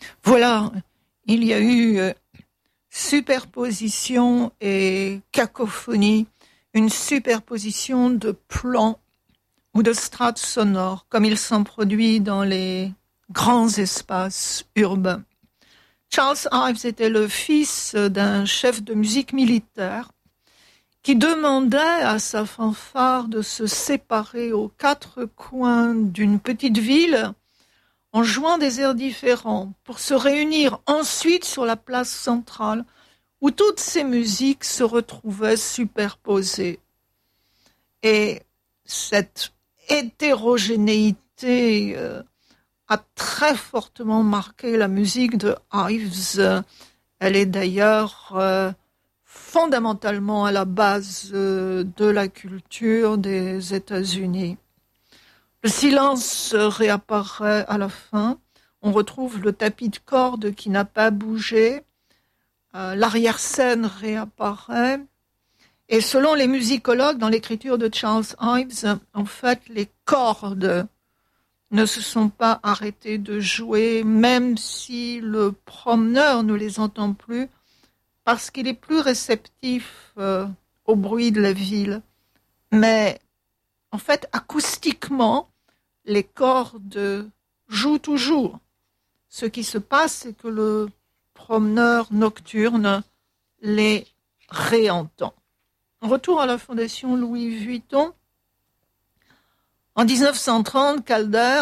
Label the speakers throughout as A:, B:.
A: Voilà, il y a eu superposition et cacophonie, une superposition de plans ou de strates sonores, comme il s'en produit dans les grands espaces urbains. Charles Ives était le fils d'un chef de musique militaire qui demandait à sa fanfare de se séparer aux quatre coins d'une petite ville en jouant des airs différents pour se réunir ensuite sur la place centrale où toutes ces musiques se retrouvaient superposées. Et cette hétérogénéité a très fortement marqué la musique de Ives. Elle est d'ailleurs fondamentalement à la base de la culture des États-Unis. Le silence réapparaît à la fin. On retrouve le tapis de cordes qui n'a pas bougé. L'arrière-scène réapparaît. Et selon les musicologues, dans l'écriture de Charles Ives, en fait, les cordes ne se sont pas arrêtées de jouer, même si le promeneur ne les entend plus, parce qu'il est plus réceptif au bruit de la ville. Mais en fait, acoustiquement, les cordes jouent toujours. Ce qui se passe, c'est que le promeneur nocturne les réentend. Retour à la Fondation Louis Vuitton. En 1930, Calder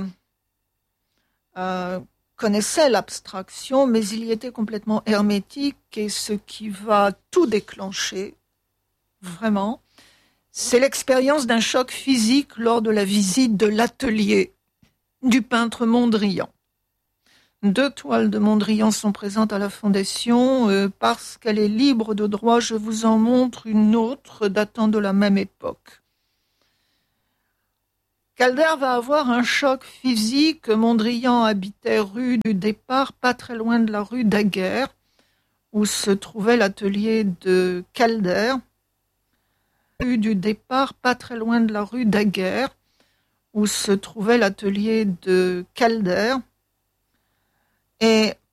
A: connaissait l'abstraction, mais il y était complètement hermétique, et ce qui va tout déclencher, vraiment, c'est l'expérience d'un choc physique lors de la visite de l'atelier du peintre Mondrian. 2 toiles de Mondrian sont présentes à la Fondation. Parce qu'elle est libre de droit, je vous en montre une autre datant de la même époque. Calder va avoir un choc physique. Mondrian habitait rue du Départ, pas très loin de la rue Daguerre, où se trouvait l'atelier de Calder. Rue du Départ, pas très loin de la rue Daguerre, où se trouvait l'atelier de Calder. Et